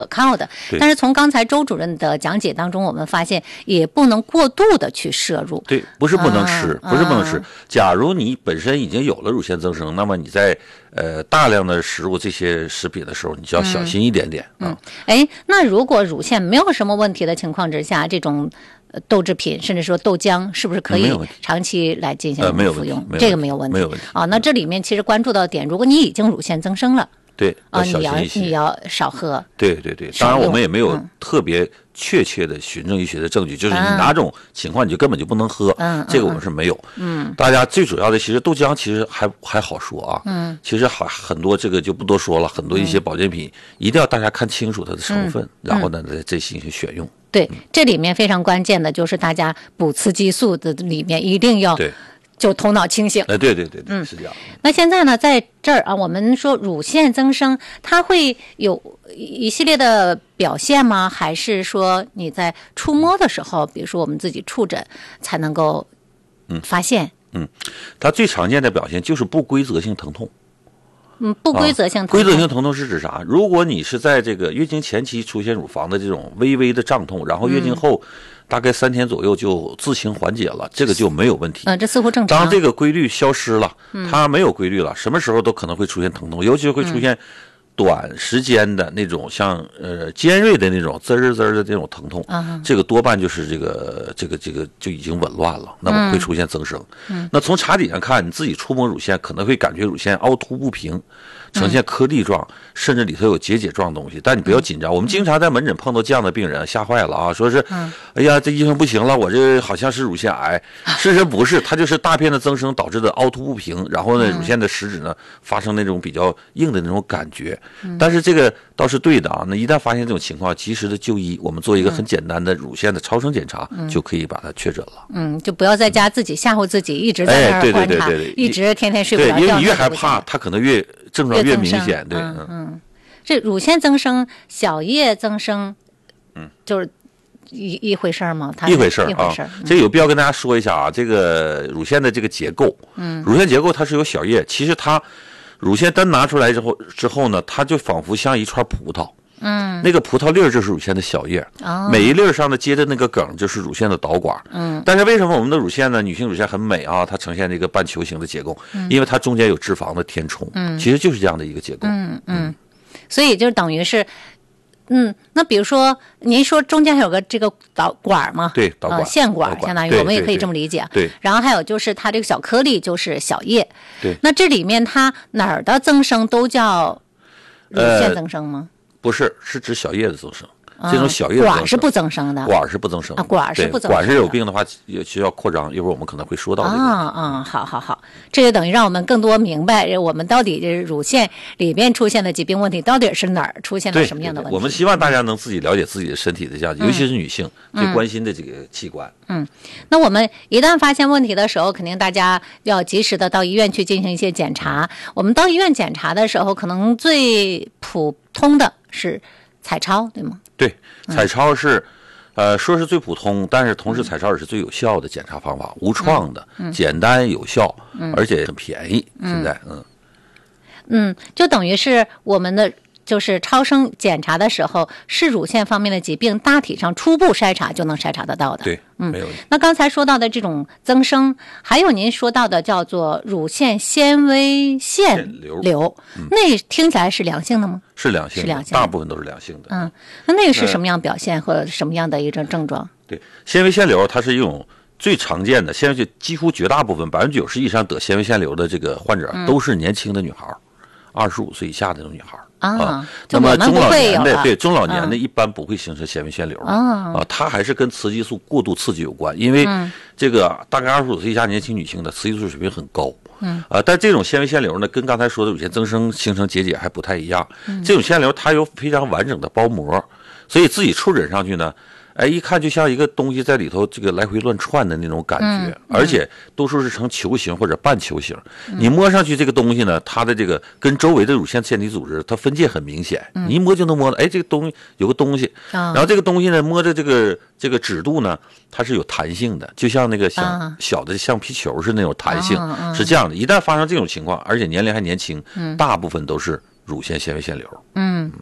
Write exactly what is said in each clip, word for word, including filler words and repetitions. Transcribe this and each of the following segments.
可靠的。但是从刚才周主任的讲解当中，我们发现也不能过度的去摄入。 对，不是不能吃，啊、不是不能吃、啊。假如你本身已经有了乳腺增生，那么你在呃大量的食入这些食品的时候，你就要小心一点点。 嗯，哎、嗯，那如果乳腺没有什么问题的情况之下，这种豆制品甚至说豆浆是不是可以长期来进行服用？ 呃、 这个没有问题， 没有问题啊。那这里面其实关注到点，如果你已经乳腺增生了。 对啊，你要你要少喝。 对对对，当然我们也没有特别确切的循证医学的证据，嗯、就是你哪种情况你就根本就不能喝，嗯，这个我们是没有。嗯，大家最主要的其实豆浆其实还还好说啊，嗯，其实好很多这个就不多说了，很多一些保健品、嗯、一定要大家看清楚它的成分，嗯、然后呢再再进行选用。 对，这里面非常关键的就是大家补雌激素的里面一定要对。 就头脑清醒。 哎，对对对对，嗯，是这样。 那现在呢，在这儿啊，我们说乳腺增生，它会有一系列的表现吗？还是说你在触摸的时候，比如说我们自己触诊才能够嗯发现？ 嗯，它最常见的表现就是不规则性疼痛。 嗯，不规则性疼痛。 规则性疼痛是指啥？如果你是在这个月经前期出现乳房的这种微微的胀痛，然后月经后、嗯。大概三天左右就自行缓解了，这个就没有问题。 嗯，这似乎正常。 当这个规律消失了，它没有规律了，什么时候都可能会出现疼痛，尤其会出现短时间的那种像呃尖锐的那种滋儿滋儿的这种疼痛。嗯，这个多半就是这个这个这个就已经紊乱了，那么会出现增生。嗯，那从查体上看，你自己触摸乳腺可能会感觉乳腺凹凸不平。呈现颗粒状，甚至里头有结节状的东西，但你不要紧张。我们经常在门诊碰到这样的病人，吓坏了啊！说是，哎呀，这医生不行了，我这好像是乳腺癌。事实不是，它就是大片的增生导致的凹凸不平，然后呢，乳腺的实质呢发生那种比较硬的那种感觉。但是这个倒是对的啊。那一旦发现这种情况，及时的就医，我们做一个很简单的乳腺的超声检查，就可以把它确诊了。 嗯，就不要在家自己吓唬自己，一直在那儿观察，一直天天睡不着觉。 对，因为你越害怕，他可能越。症状越明显，对， 嗯嗯，这乳腺增生、小叶增生，嗯，就是一一回事吗？它一回事一回事啊。这有必要跟大家说一下啊，这个乳腺的这个结构，嗯，乳腺结构它是有小叶，其实它乳腺单拿出来之后之后呢，它就仿佛像一串葡萄。嗯，那个葡萄粒儿就是乳腺的小叶，哦、每一粒上呢接的那个梗就是乳腺的导管。嗯，但是为什么我们的乳腺呢？女性乳腺很美啊，它呈现这个半球形的结构，嗯、因为它中间有脂肪的填充。嗯，其实就是这样的一个结构。 嗯嗯，所以就等于是，嗯，那比如说您说中间还有个这个导管嘛？ 对，导管、 呃、腺管，相当于我们也可以这么理解。 对，对然后还有就是它这个小颗粒就是小叶。 对， 那这里面它哪儿的增生都叫乳腺增生吗？ 呃不是，是指小叶的增生。这种小叶的管是不增生的， 管是不增生的， 啊、管是不增生的。 管是有病的话，也需要扩张。一会儿我们可能会说到这个。 啊啊，好好好，这就等于让我们更多明白，我们到底这乳腺里边出现的疾病问题，到底是哪儿出现了什么样的问题？ 对对对，我们希望大家能自己了解自己的身体的价值，嗯、尤其是女性最关心的这个器官。 嗯，那我们一旦发现问题的时候，肯定大家要及时的到医院去进行一些检查。我们到医院检查的时候，可能最普通的是彩超，对吗？ 对，彩超是，嗯、呃，说是最普通，但是同时彩超也是最有效的检查方法，无创的，嗯、简单有效，嗯、而且很便宜。嗯、现在，嗯， 嗯，就等于是我们的。就是超声检查的时候，是乳腺方面的疾病，大体上初步筛查就能筛查得到的。 对，嗯，没有。 那刚才说到的这种增生，还有您说到的叫做乳腺纤维腺瘤，嗯、那听起来是良性的吗？ 是良性的，是良性的，大部分都是良性的。 嗯，那那个是什么样表现和什么样的一种症状？ 对，纤维腺瘤它是一种最常见的，现在几乎绝大部分百分之九十以上得纤维腺瘤的这个患者、嗯、都是年轻的女孩，二十五岁以下的这种女孩。 啊， 那么中老年的对中老年的一般不会形成纤维腺瘤啊，啊，它还是跟雌激素过度刺激有关，因为这个大概二十五岁以下年轻女性的雌激素水平很高，嗯啊，但这种纤维腺瘤呢，跟刚才说的乳腺增生形成结节还不太一样，这种腺瘤它有非常完整的包膜，所以自己触诊上去呢。哎，一看就像一个东西在里头这个来回乱窜的那种感觉，嗯嗯、而且多数是呈球形或者半球形。嗯、你摸上去这个东西呢，它的这个跟周围的乳腺腺体组织它分界很明显，嗯、你一摸就能摸到。哎，这个东西有个东西，嗯、然后这个东西呢，摸着这个这个指度呢，它是有弹性的，就像那个小、嗯、小的橡皮球是那种弹性，嗯、是这样的。一旦发生这种情况，而且年龄还年轻，嗯、大部分都是乳腺纤维腺瘤。 嗯。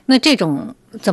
那这种